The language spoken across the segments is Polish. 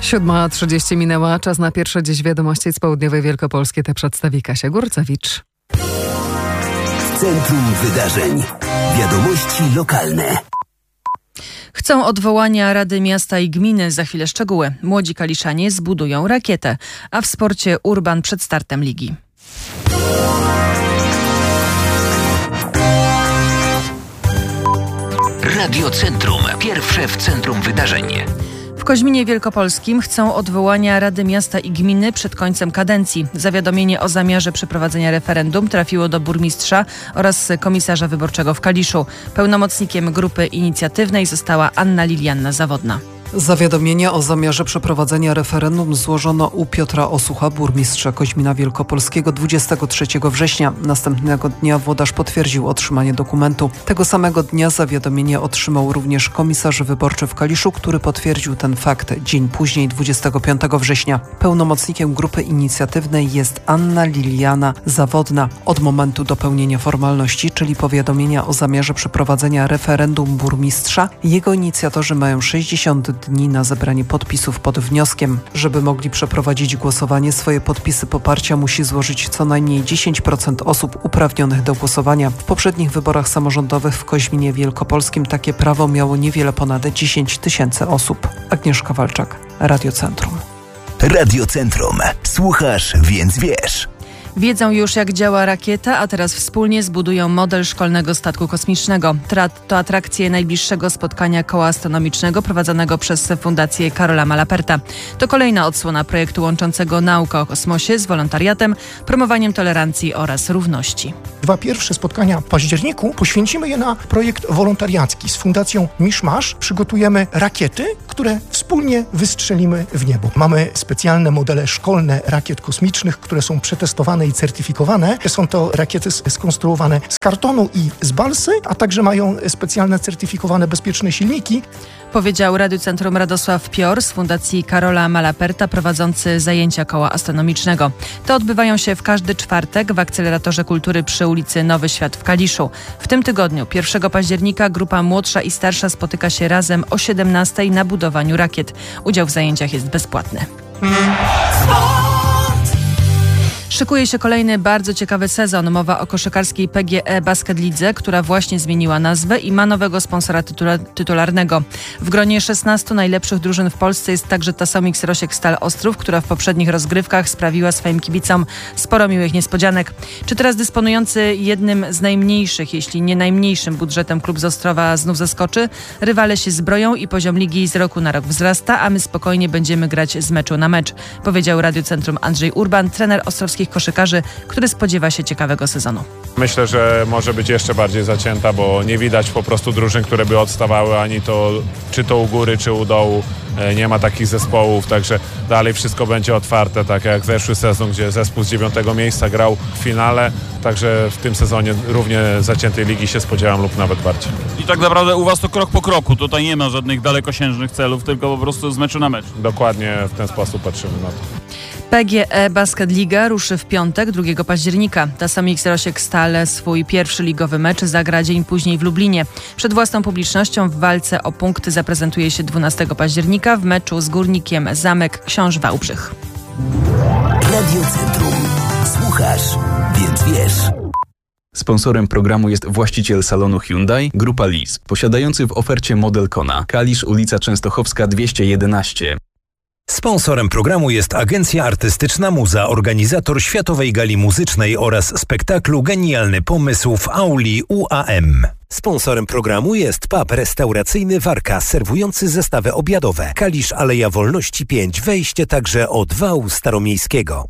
7:30 minęła. Czas na pierwsze dziś wiadomości z południowej Wielkopolskiej. Te przedstawi Kasia Górcewicz. W centrum wydarzeń. Wiadomości lokalne. Chcą odwołania Rady Miasta i Gminy. Za chwilę szczegóły. Młodzi kaliszanie zbudują rakietę, a w sporcie Urban przed startem ligi. Radio Centrum. Pierwsze w centrum wydarzeń. W Koźminie Wielkopolskim chcą odwołania Rady Miasta i Gminy przed końcem kadencji. Zawiadomienie o zamiarze przeprowadzenia referendum trafiło do burmistrza oraz komisarza wyborczego w Kaliszu. Pełnomocnikiem grupy inicjatywnej została Anna Lilianna Zawodna. Zawiadomienie o zamiarze przeprowadzenia referendum złożono u Piotra Osucha, burmistrza Koźmina Wielkopolskiego 23 września. Następnego dnia włodarz potwierdził otrzymanie dokumentu. Tego samego dnia zawiadomienie otrzymał również komisarz wyborczy w Kaliszu, który potwierdził ten fakt dzień później, 25 września. Pełnomocnikiem grupy inicjatywnej jest Anna Liliana Zawodna. Od momentu dopełnienia formalności, czyli powiadomienia o zamiarze przeprowadzenia referendum burmistrza, jego inicjatorzy mają 60 dni na zebranie podpisów pod wnioskiem. Żeby mogli przeprowadzić głosowanie, swoje podpisy poparcia musi złożyć co najmniej 10% osób uprawnionych do głosowania. W poprzednich wyborach samorządowych w Koźminie Wielkopolskim takie prawo miało niewiele ponad 10 000 osób. Agnieszka Walczak, Radio Centrum. Radio Centrum. Słuchasz, więc wiesz. Wiedzą już, jak działa rakieta, a teraz wspólnie zbudują model szkolnego statku kosmicznego. To atrakcje najbliższego spotkania koła astronomicznego prowadzonego przez Fundację Karola Malaperta. To kolejna odsłona projektu łączącego naukę o kosmosie z wolontariatem, promowaniem tolerancji oraz równości. 2 pierwsze spotkania w październiku poświęcimy je na projekt wolontariacki. Z Fundacją Miszmasz przygotujemy rakiety, które wspólnie wystrzelimy w niebo. Mamy specjalne modele szkolne rakiet kosmicznych, które są przetestowane i certyfikowane. Są to rakiety skonstruowane z kartonu i z balsy, a także mają specjalne certyfikowane bezpieczne silniki. Powiedział Radiu Centrum Radosław Pior z Fundacji Karola Malaperta prowadzący zajęcia koła astronomicznego. Te odbywają się w każdy czwartek w Akceleratorze Kultury przy ulicy Nowy Świat w Kaliszu. W tym tygodniu, 1 października, grupa młodsza i starsza spotyka się razem o 17:00 na budowaniu rakiet. Udział w zajęciach jest bezpłatny. Szykuje się kolejny bardzo ciekawy sezon. Mowa o koszykarskiej PGE Basket Lidze, która właśnie zmieniła nazwę i ma nowego sponsora tytularnego. W gronie 16 najlepszych drużyn w Polsce jest także Tasomix Rosiek Stal Ostrów, która w poprzednich rozgrywkach sprawiła swoim kibicom sporo miłych niespodzianek. Czy teraz dysponujący jednym z najmniejszych, jeśli nie najmniejszym budżetem klub z Ostrowa znów zaskoczy? Rywale się zbroją i poziom ligi z roku na rok wzrasta, a my spokojnie będziemy grać z meczu na mecz, powiedział Radiu Centrum Andrzej Urban, trener ostrowskich koszykarzy, który spodziewa się ciekawego sezonu. Myślę, że może być jeszcze bardziej zacięta, bo nie widać po prostu drużyn, które by odstawały, ani to, czy to u góry, czy u dołu. Nie ma takich zespołów, także dalej wszystko będzie otwarte, tak jak zeszły sezon, gdzie zespół z 9 miejsca grał w finale, także w tym sezonie równie zaciętej ligi się spodziewam lub nawet bardziej. I tak naprawdę u was to krok po kroku, tutaj nie ma żadnych dalekosiężnych celów, tylko po prostu z meczu na mecz. Dokładnie w ten sposób patrzymy na to. PGE Basket Liga ruszy w piątek, 2 października. Tasomix Rosiek Stal swój pierwszy ligowy mecz zagra dzień później w Lublinie. Przed własną publicznością w walce o punkty zaprezentuje się 12 października w meczu z Górnikiem Zamek Książ Wałbrzych. Radio Centrum. Słuchasz, więc wiesz. Sponsorem programu jest właściciel salonu Hyundai, Grupa Lis, posiadający w ofercie model Kona. Kalisz, ulica Częstochowska 211. Sponsorem programu jest Agencja Artystyczna Muza, organizator Światowej Gali Muzycznej oraz spektaklu Genialny Pomysł w auli UAM. Sponsorem programu jest pub restauracyjny Warka, serwujący zestawy obiadowe. Kalisz, Aleja Wolności 5, wejście także od wału staromiejskiego.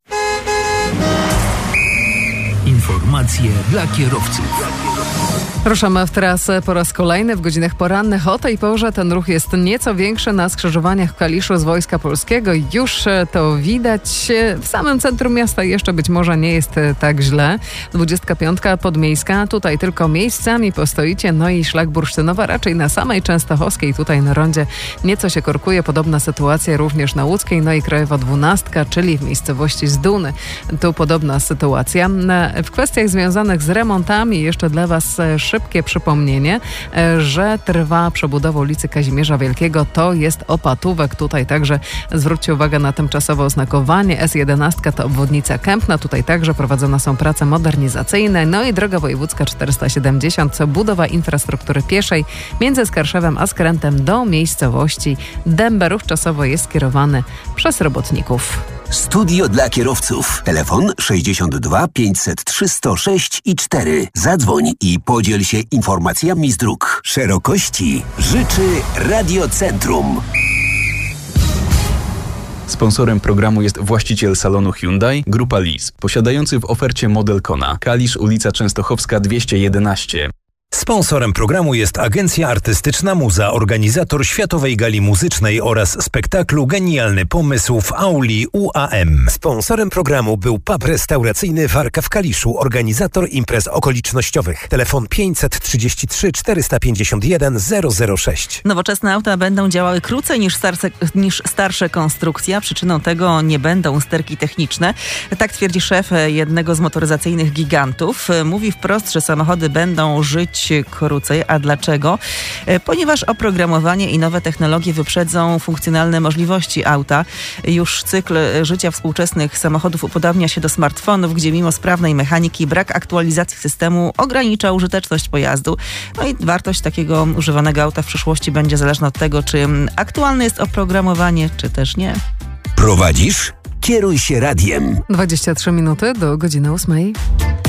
Informacje dla kierowców. Ruszamy w trasę po raz kolejny w godzinach porannych. O tej porze ten ruch jest nieco większy na skrzyżowaniach w Kaliszu z Wojska Polskiego. Już to widać. W samym centrum miasta jeszcze być może nie jest tak źle. 25 Podmiejska, tutaj tylko miejscami postoicie. No i szlak Bursztynowa raczej na samej Częstochowskiej, tutaj na rondzie nieco się korkuje. Podobna sytuacja również na Łódzkiej. No i Krajowa 12, czyli w miejscowości Zduny. Tu podobna sytuacja. w kwestiach związanych z remontami jeszcze dla Was szybkie przypomnienie, że trwa przebudowa ulicy Kazimierza Wielkiego. To jest Opatówek. Tutaj także zwróćcie uwagę na tymczasowe oznakowanie. S11 to obwodnica Kępna. Tutaj także prowadzone są prace modernizacyjne. No i droga wojewódzka 470, budowa infrastruktury pieszej między Skarszewem a Skrętem do miejscowości Dęberów. Czasowo jest skierowany przez robotników. Studio dla kierowców. Telefon 62 503 106 i 4. Zadzwoń i podziel się informacjami z dróg. Szerokości życzy Radiocentrum. Sponsorem programu jest właściciel salonu Hyundai, Grupa Lis, posiadający w ofercie model Kona. Kalisz, ulica Częstochowska 211. Sponsorem programu jest Agencja Artystyczna Muza, organizator Światowej Gali Muzycznej oraz spektaklu Genialny Pomysł w auli UAM. Sponsorem programu był pub restauracyjny Warka w Kaliszu, organizator imprez okolicznościowych. Telefon 533 451 006. Nowoczesne auta będą działały krócej niż starsze konstrukcje, a przyczyną tego nie będą usterki techniczne. Tak twierdzi szef jednego z motoryzacyjnych gigantów. Mówi wprost, że samochody będą żyć krócej. A dlaczego? Ponieważ oprogramowanie i nowe technologie wyprzedzą funkcjonalne możliwości auta. Już cykl życia współczesnych samochodów upodabnia się do smartfonów, gdzie mimo sprawnej mechaniki brak aktualizacji systemu ogranicza użyteczność pojazdu. No i wartość takiego używanego auta w przyszłości będzie zależna od tego, czy aktualne jest oprogramowanie, czy też nie. Prowadzisz? Kieruj się radiem. 23 minuty do godziny 8.